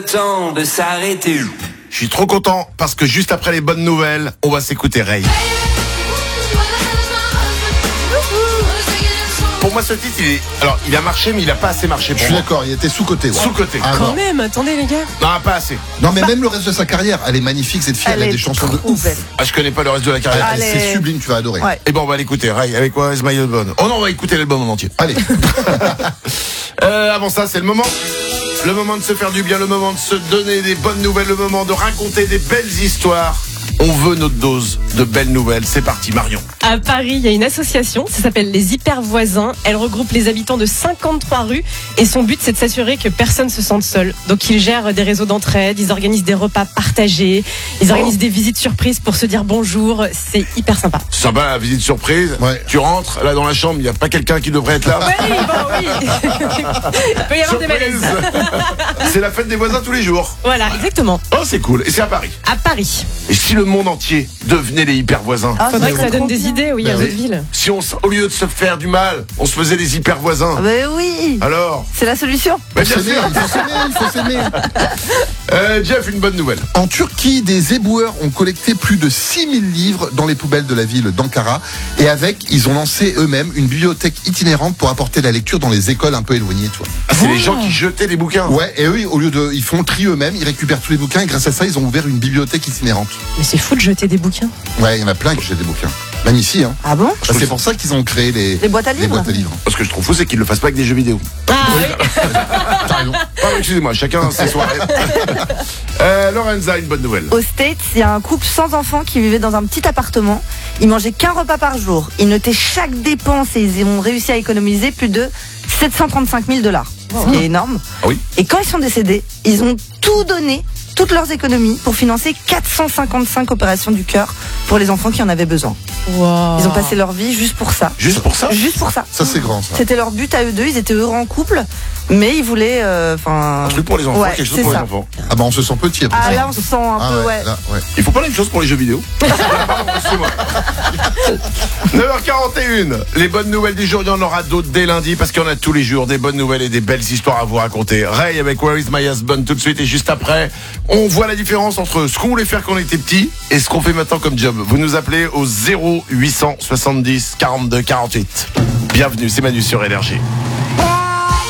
Temps de s'arrêter. Je suis trop content parce que juste après les bonnes nouvelles, on va s'écouter Ray. Pour moi, ce titre, il a marché, mais il a pas assez marché Je pour suis moi. d'accord, il était sous-coté. Ouais. Sous-coté. Ah, Quand non. même, attendez les gars. Non, pas assez. Non, mais même le reste de sa carrière, elle est magnifique cette fille, elle a des chansons de ouf. belle. Ah, je connais pas le reste de la carrière. Allez. C'est sublime, tu vas adorer. Ouais. Et bon, on va l'écouter. Ray, avec quoi is my album? Oh non, on va écouter l'album en entier. Allez, Avant ça, c'est le moment. Le moment de se faire du bien, le moment de se donner des bonnes nouvelles, le moment de raconter des belles histoires. On veut notre dose de belles nouvelles. C'est parti, Marion. À Paris, il y a une association, ça s'appelle les Hyper Voisins. Elle regroupe les habitants de 53 rues et son but, c'est de s'assurer que personne se sente seul. Donc ils gèrent des réseaux d'entraide, ils organisent des repas partagés, ils organisent des visites surprises pour se dire bonjour. C'est hyper sympa. Sympa, la visite surprise. Ouais. Tu rentres, là dans la chambre, il n'y a pas quelqu'un qui devrait être là. Oui, bon, oui. Il peut y avoir des malaises. C'est la fête des voisins tous les jours. Voilà, exactement. Oh, c'est cool. Et c'est à Paris. À Paris. Et si le monde entier devenait les hyper voisins? Ah, Faudrait que ça serait donne trop des bien. idées, oui, à oui. votre ville. Si au lieu de se faire du mal, on se faisait des hyper voisins. Ah, bah oui, Alors c'est la solution. Mais il bien faut s'aimer, sûr. il faut s'aimer. Jeff, une bonne nouvelle. En Turquie, des éboueurs ont collecté plus de 6000 livres dans les poubelles de la ville d'Ankara. Et avec, ils ont lancé eux-mêmes une bibliothèque itinérante pour apporter la lecture dans les écoles un peu éloignées, tu vois. Ah, c'est les gens qui jetaient les bouquins. Ouais, et eux, au lieu de, ils font le tri eux-mêmes, ils récupèrent tous les bouquins et grâce à ça, ils ont ouvert une bibliothèque itinérante. Mais c'est fou de jeter des bouquins. Ouais, il y en a plein qui jettent des bouquins. Même ici, hein. Ah bon? Bah, c'est pour ça qu'ils ont créé les boîtes à livres. boîtes à livres. Ce que je trouve fou, c'est qu'ils le fassent pas avec des jeux vidéo. Ah oui. T'as raison. Pardon, excusez-moi, chacun ses soirées. Lorenza, une bonne nouvelle. Aux States, il y a un couple sans enfants qui vivait dans un petit appartement. Ils mangeaient qu'un repas par jour. Ils notaient chaque dépense et ils ont réussi à économiser plus de 735 000 $. Ce qui est énorme. Ah oui. Et quand ils sont décédés, ils ont tout donné, toutes leurs économies, pour financer 455 opérations du cœur pour les enfants qui en avaient besoin. Wow. Ils ont passé leur vie juste pour ça. Juste pour ça? Juste pour ça. Ça, c'est grand, ça. C'était leur but à eux deux. Ils étaient heureux en couple, mais ils voulaient, Un truc pour les enfants, ouais, quelque chose c'est pour ça. les enfants. Ah bah, on se sent petit après Ah ça. là, on se sent un Ah peu, ouais, là, ouais. Il faut pas la même chose pour les jeux vidéo. Pardon, excusez-moi. 9h41. Les bonnes nouvelles du jour, il y en aura d'autres dès lundi parce qu'il y en a tous les jours des bonnes nouvelles et des belles histoires à vous raconter. Ray avec Where is my husband tout de suite et juste après, on voit la différence entre ce qu'on voulait faire quand on était petit et ce qu'on fait maintenant comme job. Vous nous appelez au 0870 42 48. Bienvenue, c'est Manu sur Énergie.